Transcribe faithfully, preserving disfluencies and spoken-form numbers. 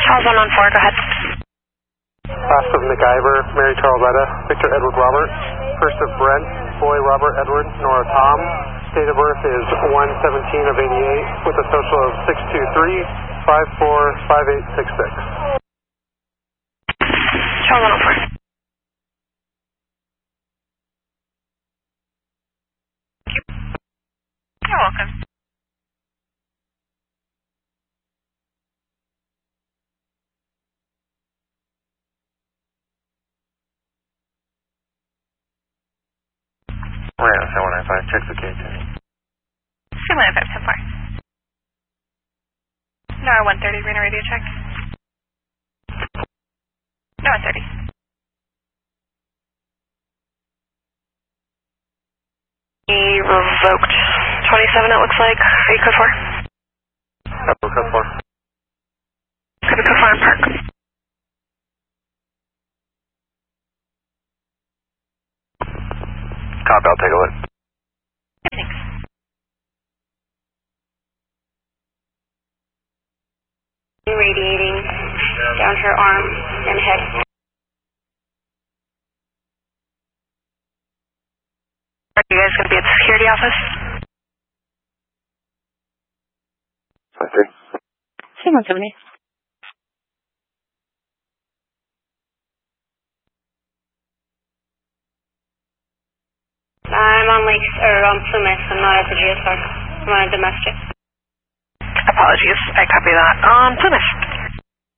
Charles one one four, go ahead. Last of MacIver, Mary Charles Etta, Victor Edward Robert. First of Brent, Boy Robert Edward, Nora Tom. Date of birth is one seventeen of eighty-eight with a social of six two three, five four, five eight six six. Charles one one four. You're welcome. Rana seven nine five, check the K T. seven nine five ten four. Nora one thirty, Rena radio check. Nora thirty. Revoked. twenty-seven it looks like. Are you code four? Oh, code four. Could be code four in park. Copy, I'll take a look. Thanks. Radiating down her arm and head. Are you guys going to be at the security office? I see. seven one seven eight. I'm on Lake, or on Plymouth. I'm not at the G S R. I'm on a domestic. Apologies, I copy that. On Plymouth.